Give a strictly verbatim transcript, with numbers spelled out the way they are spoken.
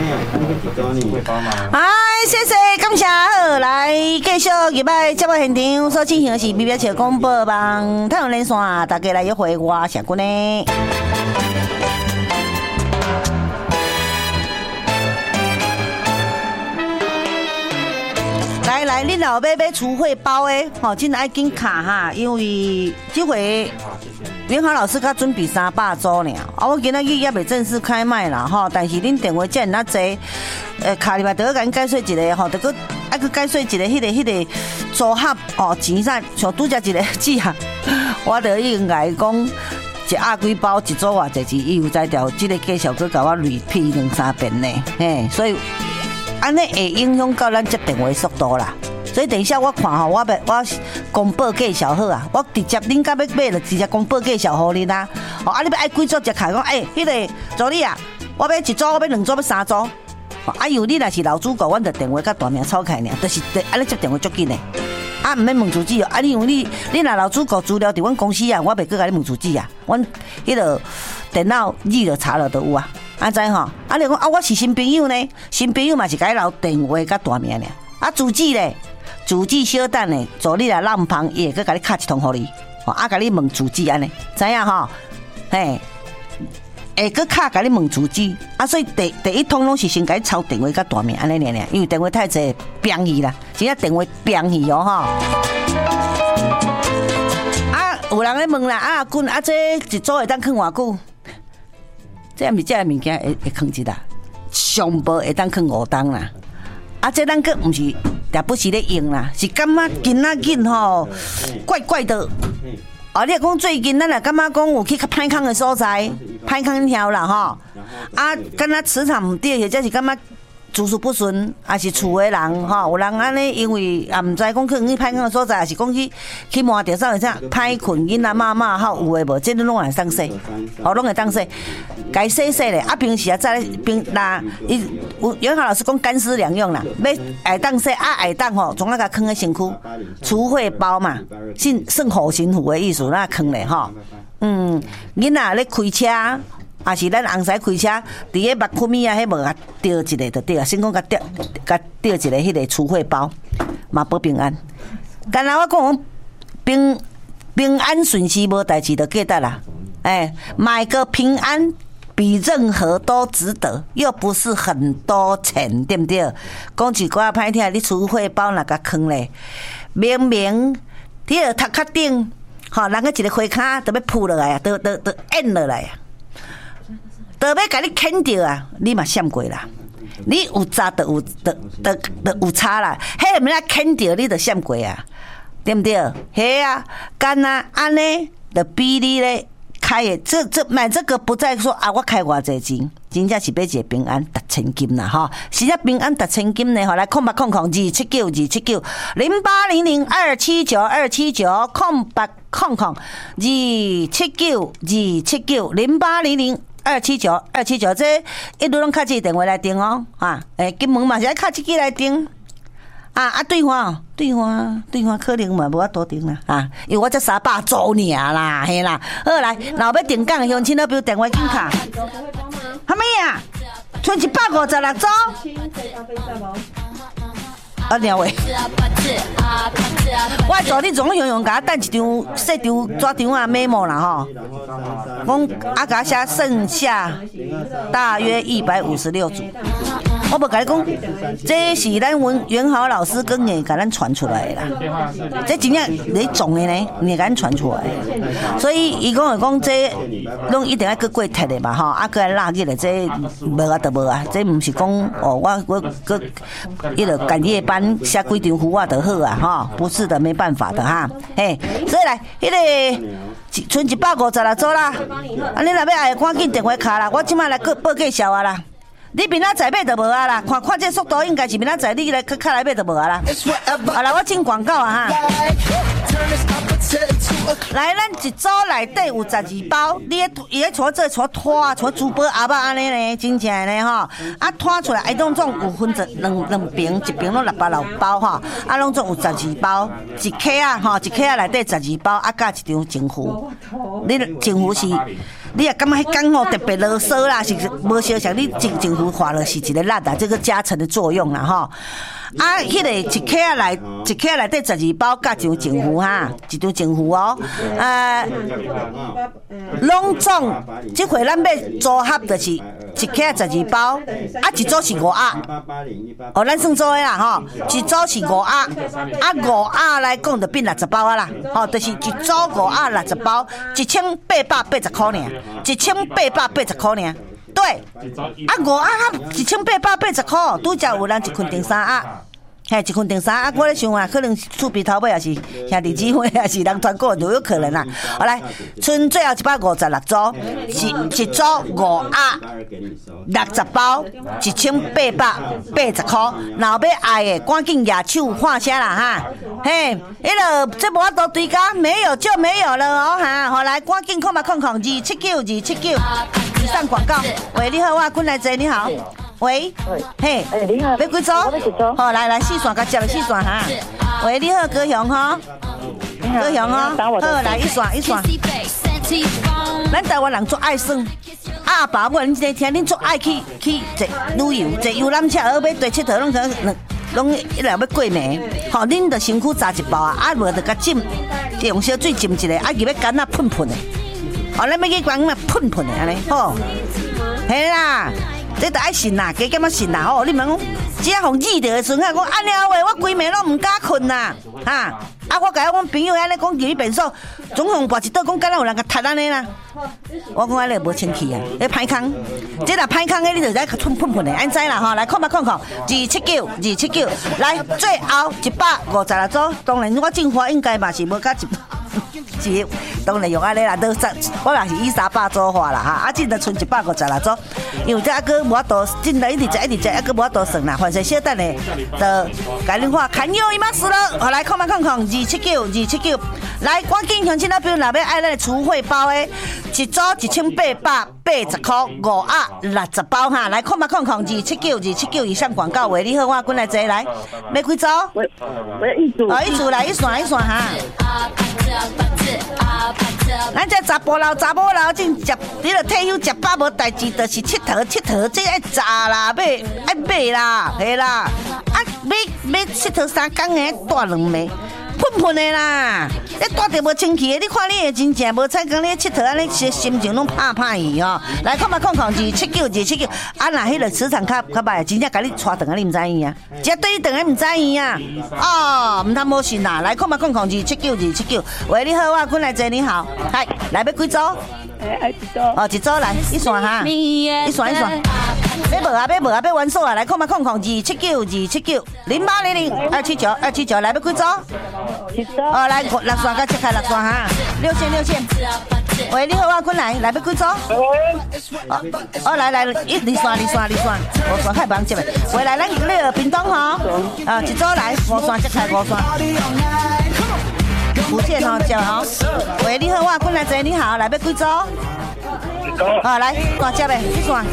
哎，谢谢，感谢好，来继续入来节目现场所进行的是美美笑广播网太阳连线，大家来约会我社君呢。来来，恁老爸买储汇包的，吼，真爱紧卡哈，因为这回元豪老师较准备三百组呢，啊，我今仔日也未正式开卖啦，吼，但是恁电话既然那济，呃，卡里嘛，得甲恁解说一个，吼，得个爱去解说一个，迄、那个迄、那个组合哦，钱啥，像拄则一个字啊，我得应该讲一鸭几包一组偌济钱，伊有才调，即、这个介绍去甲我 repeat 两三遍呢，嘿，所以。安尼会影响到咱接电话速度啦，所以等一下我看吼，我要我公布介绍好啊，我直接恁甲要买就直接公布介绍互恁啦。哦，啊你要爱几组才开讲，诶、欸，迄、那个助理啊，我要一组，我要两组，要三组。哦，啊有你若是老主顾，阮就电话甲大名抄开尔，就是安尼接电话足紧的。啊，唔免问主机哦，啊你因为你你若老主顾资料伫阮公司啊，我袂去甲你问主机啊，阮迄个电脑字就查了都有啊。安知吼？啊，你讲啊，我是新朋友呢，新朋友嘛是该留电话甲大名呢。啊，主机咧，主机小等呢，助你来浪旁，伊会去甲你敲一通互你，吼，啊，甲你问主机安尼，知影吼？嘿，会去敲甲你问主机，啊，所以第第一通拢是先甲你抄电话甲大名安尼尔尔，因为电话太济变去啦，真正电话变去哦吼。啊，有人咧问啦，啊，君啊，这一组会当囥偌久？这毋是这个物件会会囥一啦，上无会当囥五档啦。啊，这咱个毋是也不是咧用啦，是感觉今仔日吼怪怪的。啊，你讲最近咱也感觉讲有去较歹空的所在，歹空条啦吼。啊，敢若磁场毋对，或者是感觉姿势不顺，还是厝的人吼，有人安尼，因为也毋知讲去去歹空的所在，还是讲去去摸着啥物啥歹困囡仔妈妈吼有诶无，这拢会当洗，吼拢会当洗，该洗洗咧。啊，平时啊再平那伊有元豪老师讲干湿两用啦，要爱当洗啊爱当吼，总啊甲囥喺身躯，储汇包嘛，算算护身符的意思，那囥咧吼。嗯，囡仔咧开车。啊是咱红狮开车，伫个麦克米啊，迄无啊钓一个就对啊，先讲甲钓，甲钓一个迄个储汇包，嘛保平安。刚才我讲平平安顺时无代志就记得啦，哎、欸，买个平安比任何都值得，又不是很多钱，对不对？讲一句歹听，你储汇包那个坑咧，明明迄个头壳顶，吼，人个一个花骹都要扑落来啊，都都都按落来啊。都要甲你牵着啊！你嘛闪过啦，你有差就有，就就就有差啦。迄个物仔牵着你就闪过啊，对不对？嘿啊，干啊，安尼就比你咧开的这这买这个不再说啊，我开偌济钱，真正是要一个平安达千金啦吼！是只平安达千金呢，吼来空八空空二七九二七九零八零零二七九二七九空八空空二七九二七九零八零零。二七九二七九，这一路拢敲这电话来订哦，啊，诶，进门嘛是爱敲这个来订，啊啊，对方对方对方可能嘛无法多订啦，啊，因为我这三百组尔啦，嘿啦，好来，若要订港的乡亲，那比如电话紧卡，哈咩啊？剩一百五十六组。啊，两位，我助你总用用甲等一张细张纸张啊 memo 啦吼，讲啊甲写剩下大约一百五十六组。我无甲你讲，这是咱文元豪老师跟你甲咱传出来的啦，这真正你种的呢，你甲咱传出来的。所以伊讲会讲这拢一定要过过铁的嘛吼，啊过来拉起来这无啊就无啊，这毋是讲哦我我个迄个赶夜班。写几张符啊就好啊，哈，不是的，没办法的哈，嘿，所以来，迄、那个剩一百五十六组啦，啊，你若要爱赶紧电话卡啦，我即摆来报报介绍啊啦，你明仔载买就无啊啦，看看这速度应该是明仔载你来去卡来买就无啊啦，啊啦，我进广告啊哈。来，咱一组内底有十二包，你伊咧带这带拖带珠宝阿伯安尼呢，真正呢吼，啊拖出来，哎，拢总有分成两两边，一边拢六百六包吼，啊拢总有十二包，一克啊吼，一克啊内底十二包，啊加一张情符，你情符是你也感觉迄工吼特别啰嗦啦，是无相像你政政府花了是一个力啊，这个加成的作用啦吼。啊，迄、那个一克啊来一克内底十二包，加一张政府哈，一张政府哦，呃，拢总即回咱要组合就是一克十二包，啊一组是五盒，哦，咱算做诶啦吼，一组是五盒，啊五盒来讲就变六十包啊啦，吼，就是一组五盒六十包，一千八百八十块尔，一千八百八十块尔。对，啊五盒一千八百八十块，拄则有人一捆订三盒，嘿，一捆订三盒，我咧想啊，可能厝边头尾也是兄弟姊妹，也是人团购都有可能啦。好来，剩最后一百五十六组，一一组五盒六十包，一千八百八十块。若要爱的，赶紧举手喊声啦哈！嘿，迄个这无法度追加，没有就没有了哦哈！好来，赶紧看嘛看看，二七九二七九。上广告，喂，你好，我坤来姐，你好，喂，嘿， 哎，你好， 要几组？好，来来，四线甲接了四线哈。喂，你好，高雄哈，高雄哈，好，来一线一线。咱台湾人做爱耍，啊爸母恁这听恁做爱去去坐旅游，坐游览车，而要对佚佗，拢可能拢一来要过暝，吼，恁着身躯炸一包啊，啊无着甲浸，用烧水浸一下，啊入要干那喷喷的。哦，咱要去讲嘛喷喷的安尼，吼，嘿啦，这着爱信啦，加减仔信啦，吼，你问讲，只要互热着的时阵，讲安尼话，我规暝拢唔敢困啦，哈，啊，我甲阮朋友安尼讲入去便所，总共跋一倒，讲敢若有人甲踢安尼啦，我讲安尼无清气啊，迄歹空，这若歹空的，你着在喷喷喷的，安知啦吼，来看嘛看看，二七九二七九，来最后一百五十六组，当然我进花应该嘛是无甲一。是，当然用安尼啦，都三，我也是以三百组化啦哈，啊，进得剩一百五十六组，因为这阿哥无法度，进来一直食一直食，阿哥无法度算啦，反正小等的，就甲恁话看有伊妈死了，好来看嘛看看，二七九二七九，来赶紧乡亲那边若要爱咱的厨汇包的，一组一千八百八十块，五盒六十包哈，来看嘛看看，二七九二七九以上广告位，你好，我滚来坐来，要几组？ 我我要一组， 哦，一组来一线一线哈。咱这查甫人、查某人真食，你著退休食饱无代志，就是佚佗佚佗，这爱炸啦，买爱买啦，嘿啦，啊买买佚佗三工的，大两暝。喷喷的啦，你带着无清气的，你看你会真正无彩讲你佚佗安尼心情拢怕怕去吼。来看嘛看看，二七九二七九，啊若迄个磁场较较歹，真正甲你带转啊，你毋知影啊？只对你转啊，毋知影啊？哦，毋通无信啦。来看嘛看看，二七九二七九，喂，你好，我坤来姐你好，嗨，来要几组？ 哎，一组。 哦，一组来，一线哈，一线一线。要无啊，要无啊，要完数啊！来看嘛看看，二七九二七九零八零零二七九二七九，来要几组？ 一组。 哦，来六线甲切开六线哈，六线六线。喂，你好，我坤来，来要几组？哦，哦，来来，一二线二线二线，五线太忙接的。喂，来咱那个屏东哈，啊，一组来五线切开五线。福建哦，叫哦。喂，你好，我坤来姐，你好，来要几组？哦，来大接的，一线。